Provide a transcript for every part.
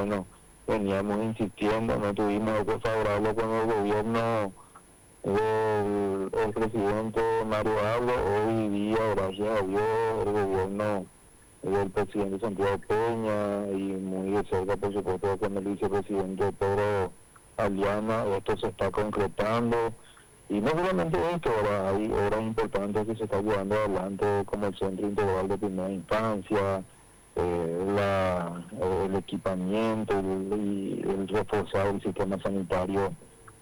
bueno, veníamos insistiendo, no tuvimos algo favorable con el gobierno el presidente Mario Abdo. Hoy día, gracias a Dios, el gobierno del presidente Santiago Peña y muy de cerca, por supuesto, con el vicepresidente Pedro Aliana, esto se está concretando. Y no solamente esto, ahora hay obras importantes que se están llevando adelante, como el Centro Integral de Primera Infancia, el equipamiento y el reforzar el sistema sanitario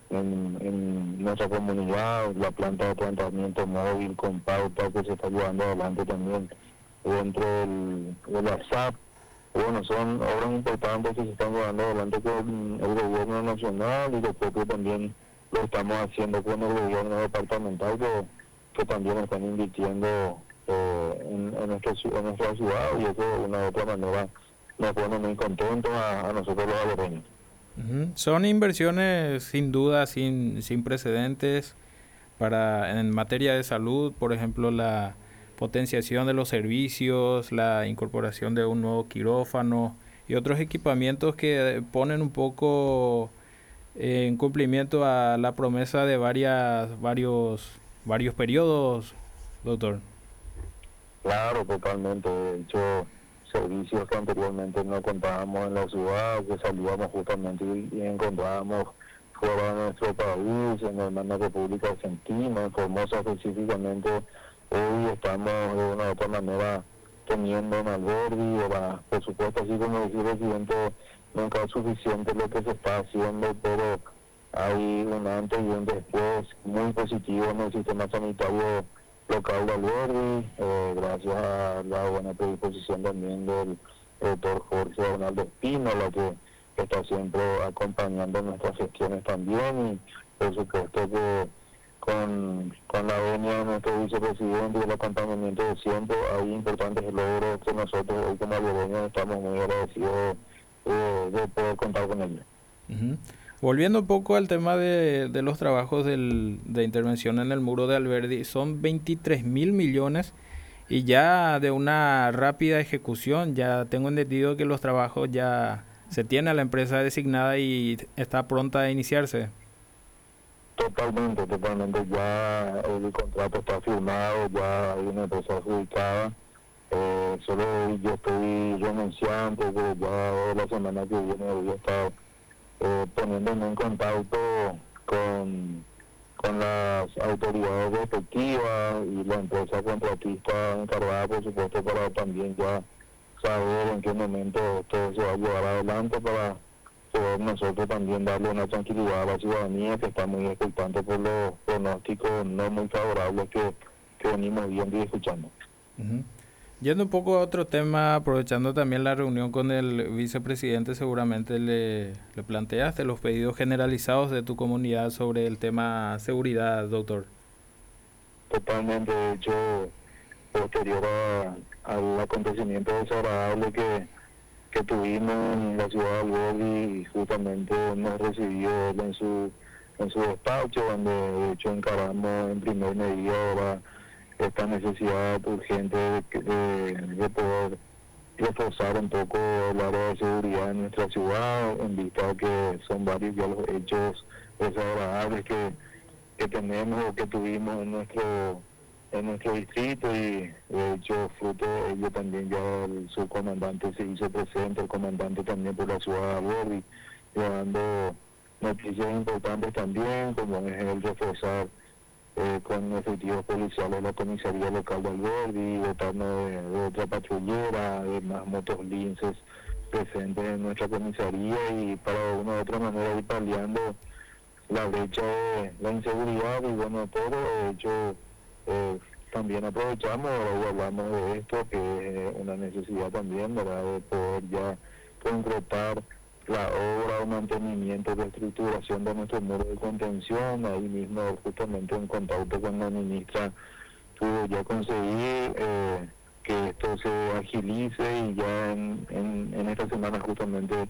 en nuestra comunidad, la planta de tratamiento móvil con pauta que se está llevando adelante también dentro de la SAP. Bueno, son obras importantes que se están llevando adelante con el gobierno nacional y después también lo estamos haciendo con el gobierno departamental que también están invirtiendo en nuestra ciudad, y eso de una u otra manera nos pone muy contentos a nosotros los albereños. Son inversiones sin duda, sin precedentes en materia de salud, por ejemplo la potenciación de los servicios, la incorporación de un nuevo quirófano y otros equipamientos que ponen un poco en cumplimiento a la promesa de varios periodos, doctor. Claro, totalmente. De hecho, servicios que anteriormente no contábamos en la ciudad, que salíamos justamente y encontrábamos fuera de nuestro país, en la hermana República Argentina, en Formosa específicamente. Hoy estamos de una u otra manera teniendo en Alberdi, por supuesto, así como decía el presidente, nunca es suficiente lo que se está haciendo, pero hay un antes y un después muy positivo en el sistema sanitario local de Alberdi, gracias a la buena predisposición también del doctor Jorge Arnaldo Espínola, que está siempre acompañando nuestras gestiones también, y por supuesto que con la venia de nuestro vicepresidente y el acompañamiento de siempre, hay importantes logros que nosotros hoy como albereños estamos muy agradecidos de poder contar con ellos. Uh-huh. Volviendo un poco al tema de los trabajos de intervención en el muro de Alberdi, son 23.000 millones y ya de una rápida ejecución. Ya tengo entendido que los trabajos ya se tiene a la empresa designada y está pronta a iniciarse. Totalmente. Ya el contrato está firmado, ya hay una empresa adjudicada. Solo yo estoy renunciante, pero ya la semana que viene voy a estar poniéndome en contacto con las autoridades respectivas y la empresa contratista encargada, por supuesto, para también ya saber en qué momento esto se va a llevar adelante, para poder nosotros también darle una tranquilidad a la ciudadanía que está muy expectante por los pronósticos no muy favorables que venimos viendo y escuchando. Uh-huh. Yendo un poco a otro tema, aprovechando también la reunión con el vicepresidente, seguramente le planteaste los pedidos generalizados de tu comunidad sobre el tema seguridad, doctor. Totalmente. De hecho, posterior al acontecimiento desagradable que tuvimos en la ciudad de Alberdi, justamente nos recibió él en su despacho, donde de hecho encaramos en primer medida ahora esta necesidad urgente de poder reforzar un poco el área de seguridad en nuestra ciudad, en vista de que son varios ya los hechos desagradables que tenemos o que tuvimos en nuestro distrito, y de hecho fruto de ello también ya el subcomandante se hizo presente, el comandante también por la ciudad de Alberdi, llevando noticias importantes también, como es el reforzar con efectivos policiales la comisaría local de Alberdi, dotarnos de otra patrullera, de más motos linces presentes en nuestra comisaría, y para de una u otra manera ir paliando la brecha de la inseguridad. Y bueno, todo de hecho también aprovechamos y hablamos de esto, que es una necesidad también, ¿verdad?, de poder ya concretar la obra o mantenimiento de estructuración de nuestro muro de contención. Ahí mismo, justamente en contacto con la ministra, pudo ya conseguir que esto se agilice, y ya en esta semana justamente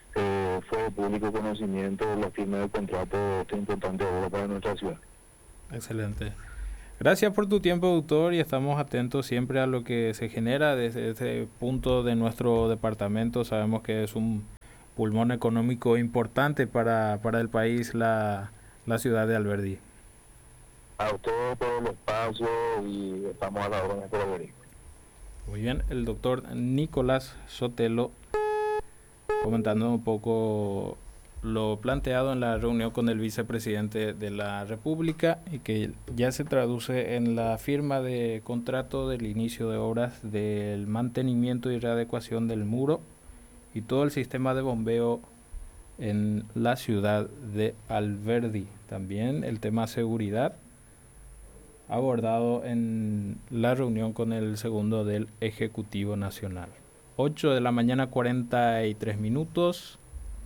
fue de público conocimiento la firma de contrato de esta importante obra para nuestra ciudad. Excelente. Gracias por tu tiempo, doctor, y estamos atentos siempre a lo que se genera desde ese punto de nuestro departamento. Sabemos que es un pulmón económico importante para el país, la ciudad de Alberdi. A ustedes por el espacio y estamos a la orden de Alberdi. Muy bien, el doctor Nicolás Sotelo comentando un poco lo planteado en la reunión con el vicepresidente de la República y que ya se traduce en la firma de contrato del inicio de obras del mantenimiento y readecuación del muro y todo el sistema de bombeo en la ciudad de Alberdi. También el tema seguridad abordado en la reunión con el segundo del Ejecutivo Nacional. 8 de la mañana 43 minutos.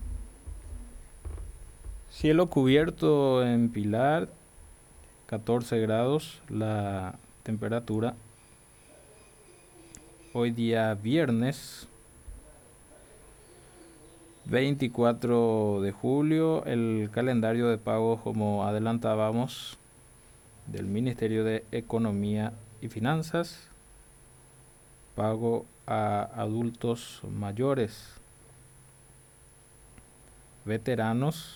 Cielo cubierto en Pilar, 14 grados la temperatura. Hoy día viernes 24 de julio, el calendario de pagos, como adelantábamos, del Ministerio de Economía y Finanzas, pago a adultos mayores, veteranos,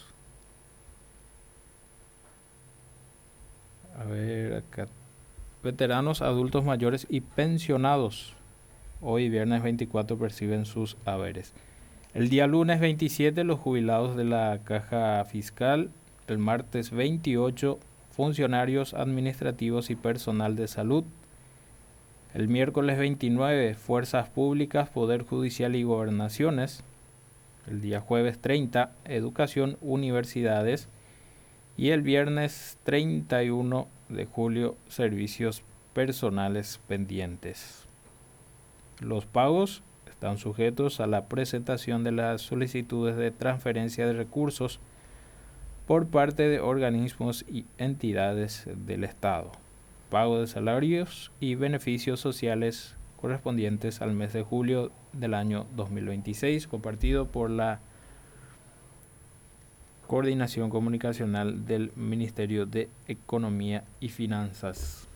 veteranos, adultos mayores y pensionados. Hoy viernes 24 perciben sus haberes. El día lunes 27 los jubilados de la Caja Fiscal. El martes 28 funcionarios administrativos y personal de salud. El miércoles 29 fuerzas públicas, poder judicial y gobernaciones. El día jueves 30 educación, universidades. Y el viernes 31 de julio servicios personales pendientes. Los pagos están sujetos a la presentación de las solicitudes de transferencia de recursos por parte de organismos y entidades del Estado. Pago de salarios y beneficios sociales correspondientes al mes de julio del año 2026, compartido por la Coordinación Comunicacional del Ministerio de Economía y Finanzas.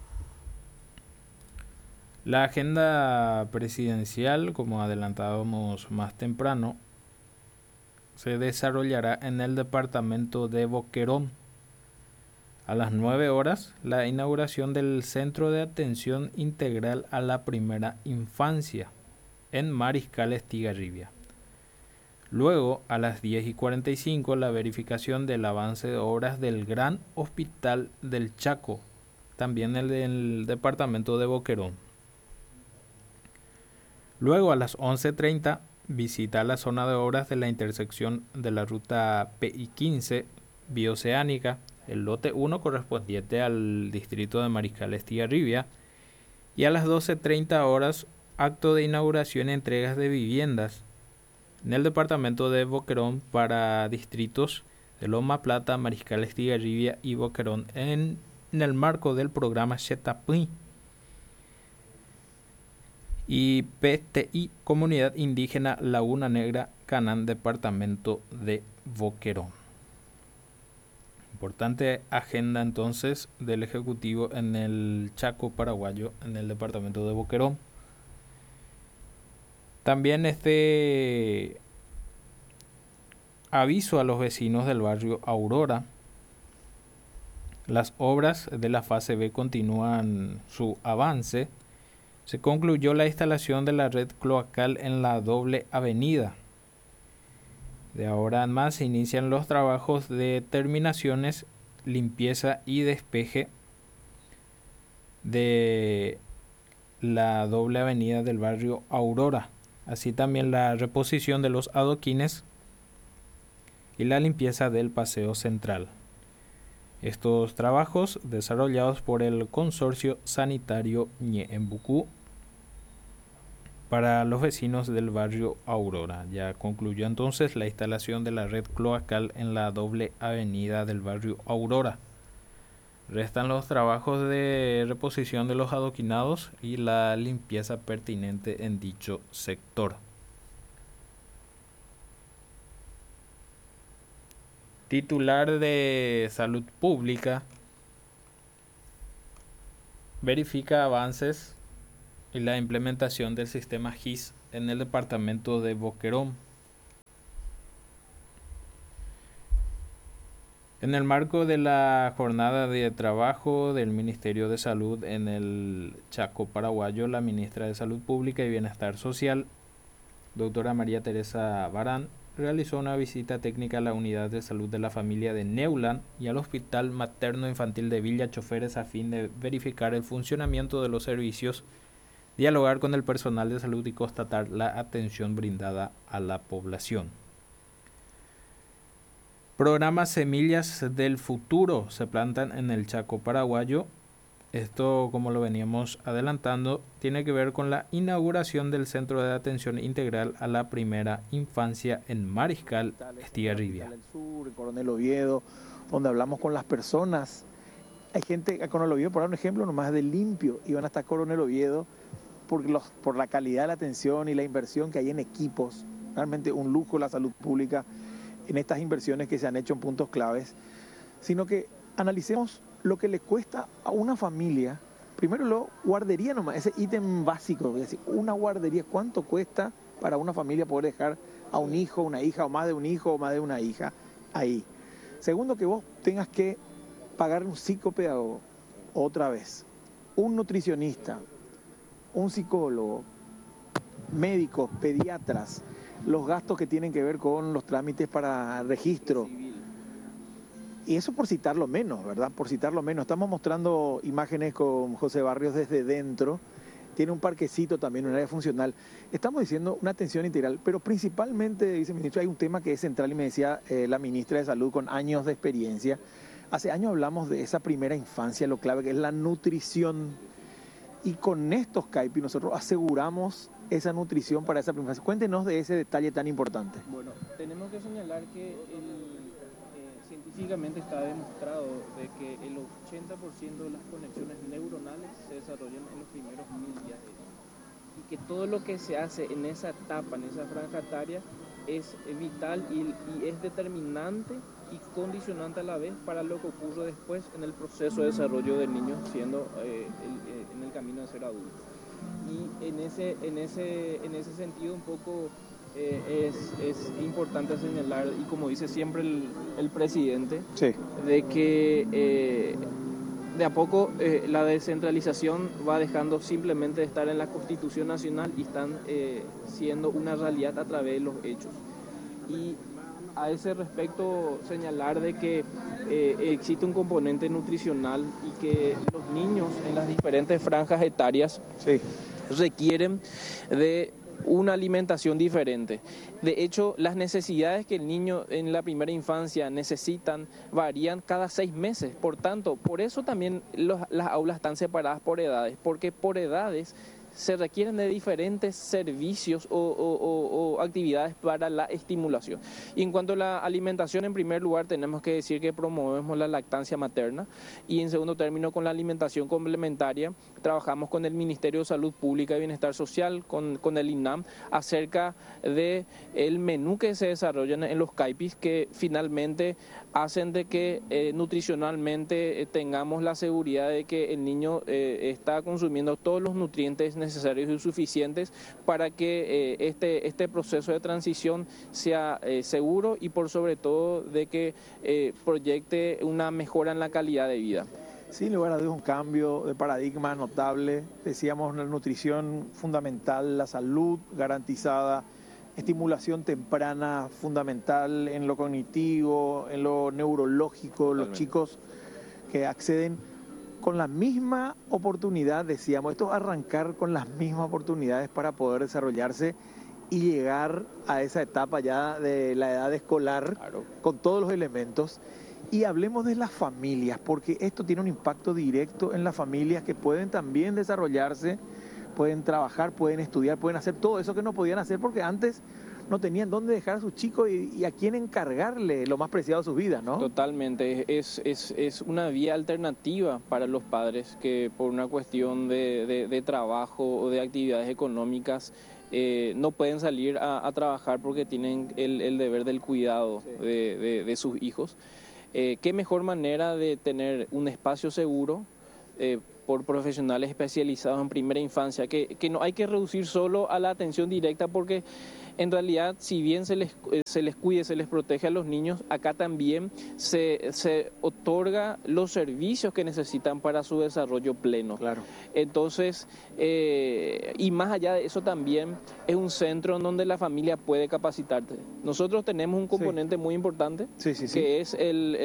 La agenda presidencial, como adelantábamos más temprano, se desarrollará en el departamento de Boquerón. A las 9 horas, la inauguración del Centro de Atención Integral a la Primera Infancia en Mariscal Estigarribia. Luego, a las 10:45, la verificación del avance de obras del Gran Hospital del Chaco, también el del departamento de Boquerón. Luego, a las 11:30, visita la zona de obras de la intersección de la ruta PI-15 Bioceánica, el lote 1 correspondiente al distrito de Mariscal Estigarribia, y a las 12:30 horas, acto de inauguración y entregas de viviendas en el departamento de Boquerón para distritos de Loma Plata, Mariscal Estigarribia y Boquerón en el marco del programa Xetapui y PTI Comunidad Indígena Laguna Negra Canán, departamento de Boquerón. Importante agenda entonces del Ejecutivo en el Chaco paraguayo, en el departamento de Boquerón. También aviso a los vecinos del barrio Aurora. Las obras de la fase B continúan su avance. Se concluyó la instalación de la red cloacal en la doble avenida. De ahora en más se inician los trabajos de terminaciones, limpieza y despeje de la doble avenida del barrio Aurora. Así también la reposición de los adoquines y la limpieza del paseo central. Estos trabajos desarrollados por el Consorcio Sanitario Ñeembucú para los vecinos del barrio Aurora. Ya concluyó entonces la instalación de la red cloacal en la doble avenida del barrio Aurora. Restan los trabajos de reposición de los adoquinados y la limpieza pertinente en dicho sector. Titular de Salud Pública verifica avances y la implementación del sistema GIS en el departamento de Boquerón. En el marco de la jornada de trabajo del Ministerio de Salud en el Chaco paraguayo, la ministra de Salud Pública y Bienestar Social, doctora María Teresa Barán, realizó una visita técnica a la Unidad de Salud de la Familia de Neuland y al Hospital Materno Infantil de Villa Choferes a fin de verificar el funcionamiento de los servicios, dialogar con el personal de salud y constatar la atención brindada a la población. Programas Semillas del Futuro se plantan en el Chaco paraguayo. Esto, como lo veníamos adelantando, tiene que ver con la inauguración del Centro de Atención Integral a la Primera Infancia en Mariscal Estigarribia. En el sur, en Coronel Oviedo, donde hablamos con las personas. Hay gente a Coronel Oviedo, por dar un ejemplo nomás de limpio, iban hasta Coronel Oviedo por la calidad de la atención y la inversión que hay en equipos. Realmente un lujo la salud pública en estas inversiones que se han hecho en puntos claves, sino que analicemos lo que le cuesta a una familia. Primero lo guardería nomás, ese ítem básico, es decir, una guardería, ¿cuánto cuesta para una familia poder dejar a un hijo, una hija, o más de un hijo o más de una hija ahí? Segundo, que vos tengas que pagar un psicopedagogo otra vez, un nutricionista, un psicólogo, médicos, pediatras, los gastos que tienen que ver con los trámites para registro. Y eso por citarlo menos, ¿verdad? Por citarlo menos. Estamos mostrando imágenes con José Barrios desde dentro. Tiene un parquecito también, un área funcional. Estamos diciendo una atención integral, pero principalmente, dice el ministro, hay un tema que es central y me decía la ministra de Salud con años de experiencia. Hace años hablamos de esa primera infancia, lo clave que es la nutrición. Y con estos CAIPI nosotros aseguramos esa nutrición para esa primera infancia. Cuéntenos de ese detalle tan importante. Bueno, tenemos que señalar que científicamente está demostrado de que el 80% de las conexiones neuronales se desarrollan en los primeros 1000 días de vida. Y que todo lo que se hace en esa etapa, en esa franja etaria, es vital y es determinante y condicionante a la vez para lo que ocurre después en el proceso de desarrollo del niño siendo en el camino de ser adulto. Y en ese sentido un poco es importante señalar, y como dice siempre el presidente, sí, de que de a poco la descentralización va dejando simplemente de estar en la Constitución Nacional y están siendo una realidad a través de los hechos. Y a ese respecto señalar de que existe un componente nutricional y que los niños en las diferentes franjas etarias sí, requieren de una alimentación diferente. De hecho, las necesidades que el niño en la primera infancia necesitan varían cada 6 meses. Por tanto, por eso también las aulas están separadas por edades, porque por edades se requieren de diferentes servicios o actividades para la estimulación. Y en cuanto a la alimentación, en primer lugar tenemos que decir que promovemos la lactancia materna y en segundo término con la alimentación complementaria trabajamos con el Ministerio de Salud Pública y Bienestar Social, con el INAM, acerca de el menú que se desarrollan en los CAIPIs que finalmente hacen de que nutricionalmente tengamos la seguridad de que el niño está consumiendo todos los nutrientes necesarios y suficientes para que este proceso de transición sea seguro y por sobre todo de que proyecte una mejora en la calidad de vida. Sin lugar a dudas un cambio de paradigma notable. Decíamos la nutrición fundamental, la salud garantizada, estimulación temprana fundamental en lo cognitivo, en lo neurológico, Totalmente. Los chicos que acceden con la misma oportunidad, decíamos, esto arrancar con las mismas oportunidades para poder desarrollarse y llegar a esa etapa ya de la edad escolar, Claro. con todos los elementos. Y hablemos de las familias, porque esto tiene un impacto directo en las familias que pueden también desarrollarse, pueden trabajar, pueden estudiar, pueden hacer todo eso que no podían hacer porque antes no tenían dónde dejar a sus chicos y a quién encargarle lo más preciado de sus vidas, ¿no? Totalmente, es una vía alternativa para los padres que por una cuestión de trabajo o de actividades económicas no pueden salir a trabajar porque tienen el deber del cuidado de sus hijos. ¿Qué mejor manera de tener un espacio seguro por profesionales especializados en primera infancia? Que no hay que reducir solo a la atención directa porque En realidad, si bien se les cuide, se les protege a los niños, acá también se otorga los servicios que necesitan para su desarrollo pleno. Claro. Entonces, y más allá de eso también es un centro en donde la familia puede capacitarse. Nosotros tenemos un componente muy importante, que es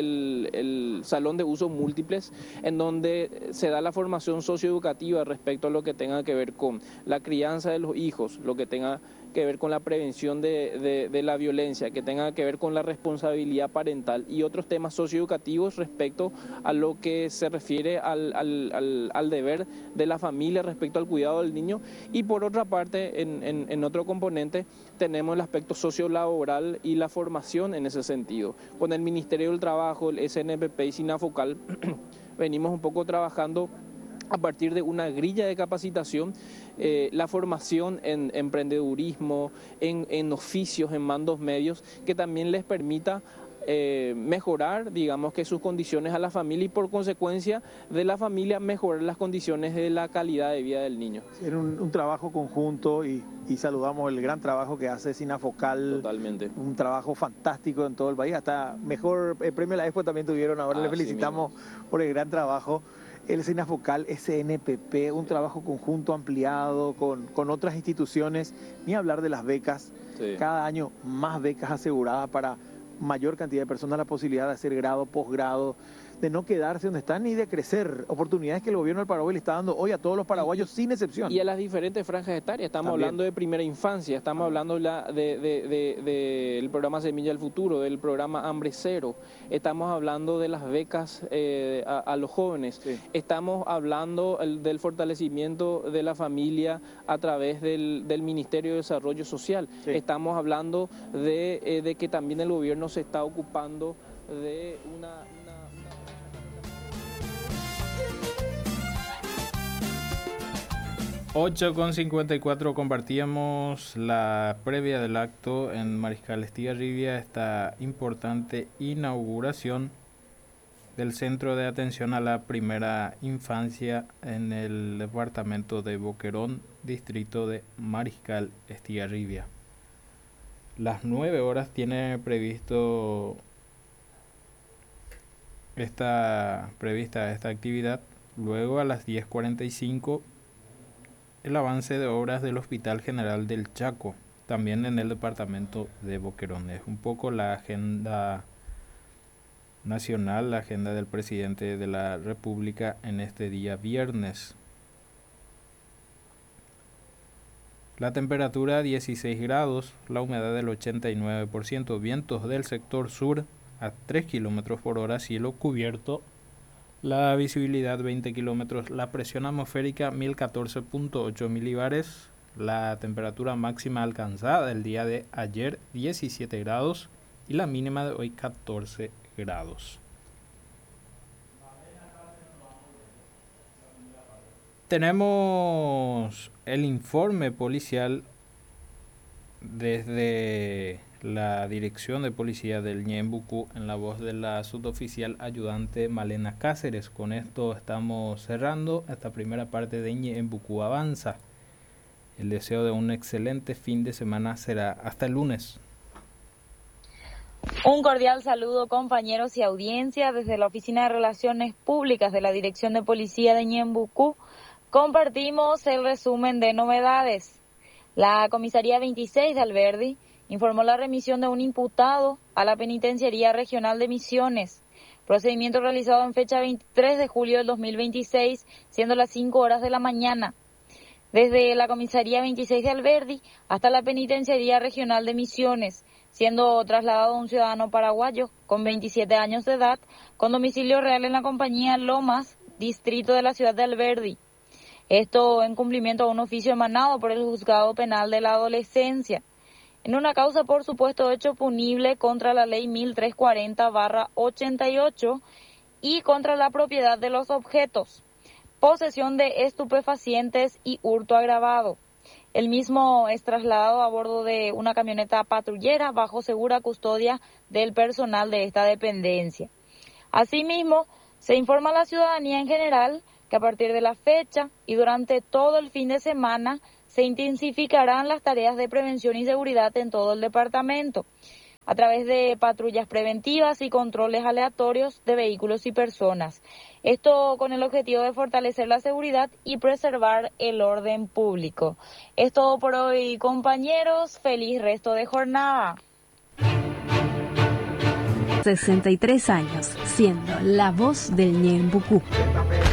el salón de usos múltiples, en donde se da la formación socioeducativa respecto a lo que tenga que ver con la crianza de los hijos, lo que tenga que ver con la prevención de la violencia, que tenga que ver con la responsabilidad parental y otros temas socioeducativos respecto a lo que se refiere al deber de la familia respecto al cuidado del niño. Y por otra parte, en otro componente, tenemos el aspecto sociolaboral y la formación en ese sentido. Con el Ministerio del Trabajo, el SNPP y SINAFOCAL venimos un poco trabajando a partir de una grilla de capacitación, la formación en emprendedurismo, en oficios, en mandos medios, que también les permita mejorar, digamos, que sus condiciones a la familia y por consecuencia de la familia mejorar las condiciones de la calidad de vida del niño. Era un trabajo conjunto y saludamos el gran trabajo que hace SINAFOCAL. Totalmente. Un trabajo fantástico en todo el país. Hasta mejor premio de la Expo también tuvieron. Ahora le felicitamos por el gran trabajo. El SINAFOCAL, SNPP, un trabajo conjunto ampliado con otras instituciones, ni hablar de las becas. Sí. Cada año más becas aseguradas para mayor cantidad de personas, la posibilidad de hacer grado, posgrado, de no quedarse donde están ni de crecer. Oportunidades que el gobierno del Paraguay le está dando hoy a todos los paraguayos sin excepción. Y a las diferentes franjas etarias. Estamos hablando de primera infancia, estamos hablando del programa Semilla del Futuro, del programa Hambre Cero, estamos hablando de las becas a los jóvenes, estamos hablando del fortalecimiento de la familia a través del Ministerio de Desarrollo Social, estamos hablando de que también el gobierno se está ocupando de una 8:54 compartíamos la previa del acto en Mariscal Estigarribia, esta importante inauguración del Centro de Atención a la Primera Infancia en el departamento de Boquerón, distrito de Mariscal Estigarribia. Las 9 horas tiene prevista esta actividad. Luego a las 10:45 el avance de obras del Hospital General del Chaco, también en el departamento de Boquerón. Es un poco la agenda nacional, la agenda del presidente de la República en este día viernes. La temperatura 16 grados, la humedad del 89%, vientos del sector sur a 3 km por hora, cielo cubierto, la visibilidad 20 kilómetros, la presión atmosférica 1014.8 milibares, la temperatura máxima alcanzada el día de ayer 17 grados y la mínima de hoy 14 grados. Tenemos el informe policial desde la Dirección de Policía del Ñembucú en la voz de la suboficial ayudante Malena Cáceres. Con esto estamos cerrando esta primera parte de Ñembucú Avanza. El deseo de un excelente fin de semana será hasta el lunes. Un cordial saludo, compañeros y audiencia, desde la Oficina de Relaciones Públicas de la Dirección de Policía de Ñembucú. Compartimos el resumen de novedades. La Comisaría 26 de Alberdi informó la remisión de un imputado a la Penitenciaría Regional de Misiones. Procedimiento realizado en fecha 23 de julio del 2026, siendo las 5 horas de la mañana. Desde la Comisaría 26 de Alberdi hasta la Penitenciaría Regional de Misiones, siendo trasladado un ciudadano paraguayo con 27 años de edad, con domicilio real en la compañía Lomas, distrito de la ciudad de Alberdi. Esto en cumplimiento a un oficio emanado por el Juzgado Penal de la Adolescencia, en una causa por supuesto hecho punible contra la Ley 1340/88 y contra la propiedad de los objetos, posesión de estupefacientes y hurto agravado. El mismo es trasladado a bordo de una camioneta patrullera bajo segura custodia del personal de esta dependencia. Asimismo, se informa a la ciudadanía en general que a partir de la fecha y durante todo el fin de semana se intensificarán las tareas de prevención y seguridad en todo el departamento, a través de patrullas preventivas y controles aleatorios de vehículos y personas. Esto con el objetivo de fortalecer la seguridad y preservar el orden público. Es todo por hoy, compañeros. Feliz resto de jornada. 63 años, siendo la voz del Ñembucú.